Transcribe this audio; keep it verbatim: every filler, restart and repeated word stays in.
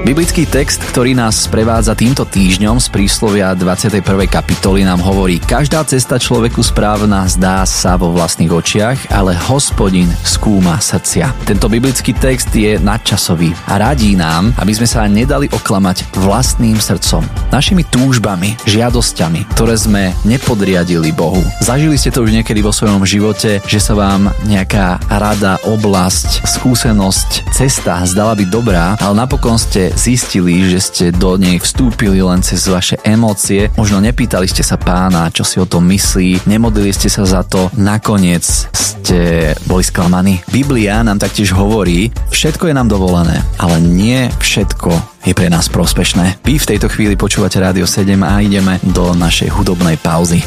Biblický text, ktorý nás sprevádza týmto týždňom z príslovia dvadsiatej prvej kapitoly, nám hovorí: každá cesta človeku správna zdá sa vo vlastných očiach, ale Hospodin skúma srdcia. Tento biblický text je nadčasový a radí nám, aby sme sa nedali oklamať vlastným srdcom, našimi túžbami, žiadosťami, ktoré sme nepodriadili Bohu. Zažili ste to už niekedy vo svojom živote, že sa vám nejaká rada, oblasť, skúsenosť, cesta zdala byť dobrá, ale napokon ste zistili, že ste do nej vstúpili len cez vaše emócie, možno nepýtali ste sa Pána, čo si o tom myslí, nemodlili ste sa za to, nakoniec ste boli sklamaní. Biblia nám taktiež hovorí, všetko je nám dovolené, ale nie všetko je pre nás prospešné. Vy v tejto chvíli počúvate Rádio sedem a ideme do našej hudobnej pauzy.